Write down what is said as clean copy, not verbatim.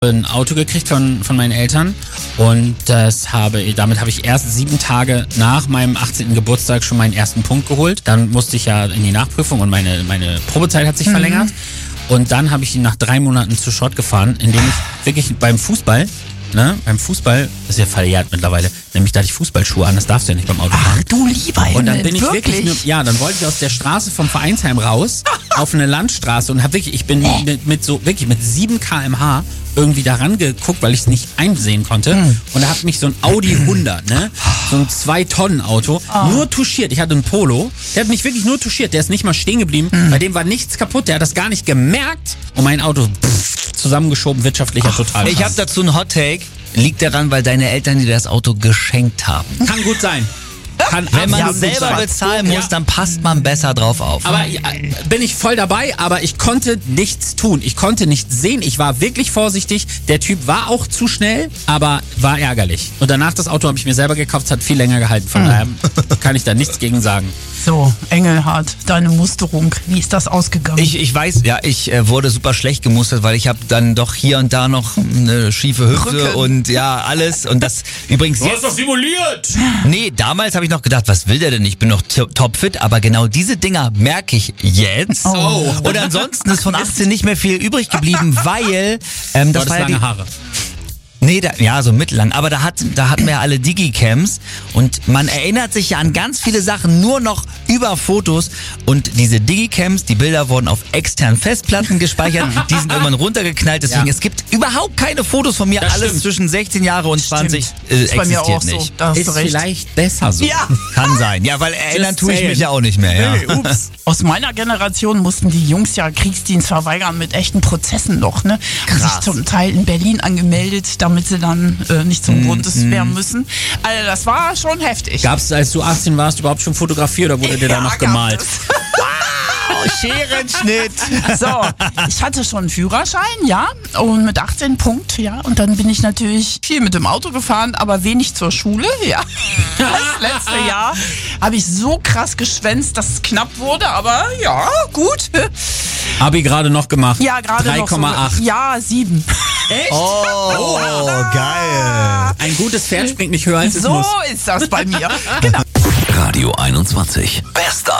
ein Auto gekriegt von meinen Eltern und damit habe ich erst 7 Tage nach meinem 18. Geburtstag schon meinen ersten Punkt geholt. Dann musste ich ja in die Nachprüfung und meine Probezeit hat sich verlängert. Und dann habe ich ihn nach 3 Monaten zu Schrott gefahren, indem ich wirklich beim Fußball, das ist ja verjährt mittlerweile, nämlich da hatte ich Fußballschuhe an, das darfst du ja nicht beim Auto fahren. Ach du lieber Himmel, und dann bin ich wirklich dann wollte ich aus der Straße vom Vereinsheim raus auf eine Landstraße und ich bin mit 7 km/h irgendwie daran geguckt, weil ich es nicht einsehen konnte. Und da hat mich so ein Audi 100, so ein 2-Tonnen-Auto, nur touchiert. Ich hatte einen Polo, der hat mich wirklich nur touchiert. Der ist nicht mal stehen geblieben. Bei dem war nichts kaputt. Der hat das gar nicht gemerkt. Und mein Auto zusammengeschoben, wirtschaftlicher total. Ich habe dazu einen Hot-Take. Liegt daran, weil deine Eltern dir das Auto geschenkt haben. Kann gut sein. Wenn man selber bezahlen muss, dann passt man besser drauf auf. Aber bin ich voll dabei, aber ich konnte nichts tun. Ich konnte nichts sehen. Ich war wirklich vorsichtig. Der Typ war auch zu schnell, aber war ärgerlich. Und danach das Auto habe ich mir selber gekauft, es hat viel länger gehalten. Von daher kann ich da nichts gegen sagen. So, Engelhardt, deine Musterung, wie ist das ausgegangen? Ich weiß, ich wurde super schlecht gemustert, weil ich habe dann doch hier und da noch eine schiefe Hüfte Rücken. und ja, alles. Und das übrigens Du hast doch simuliert! Nee, damals habe ich noch gedacht, was will der denn? Ich bin noch topfit, aber genau diese Dinger merke ich jetzt. Oh. Und ansonsten ist von 18 nicht mehr viel übrig geblieben, weil das war ja lange Haare. Nee, so mittellang. Aber da hatten wir ja alle Digicams und man erinnert sich ja an ganz viele Sachen nur noch über Fotos und diese Digicams, die Bilder wurden auf externen Festplatten gespeichert, die sind irgendwann runtergeknallt, deswegen es gibt überhaupt keine Fotos von mir, Das alles stimmt. zwischen 16 Jahre und 20 ist bei mir auch existiert so. nicht. Da hast Ist du recht. vielleicht besser so. Ja. Kann sein. Ja, weil erinnern tue ich saying. mich ja auch nicht mehr. Ja. Hey, ups. Aus meiner Generation mussten die Jungs ja Kriegsdienst verweigern mit echten Prozessen noch, ne? Haben sich zum Teil in Berlin angemeldet, damit sie dann nicht zum Bundeswehr müssen. Also das war schon heftig. Gab es, als du 18 warst, überhaupt schon Fotografie oder wurde dir da noch gab gemalt? es. Scherenschnitt. So, ich hatte schon einen Führerschein, ja, und mit 18 Punkt, ja, und dann bin ich natürlich viel mit dem Auto gefahren, aber wenig zur Schule, ja. Das letzte Jahr habe ich so krass geschwänzt, dass es knapp wurde, aber ja, gut. Abi gerade noch gemacht. Ja, gerade noch so. 3,8. Ja, 7. Echt? Oh, geil. Ein gutes Pferd springt nicht höher als es So muss. ist das bei mir. Genau. Radio 21. Bester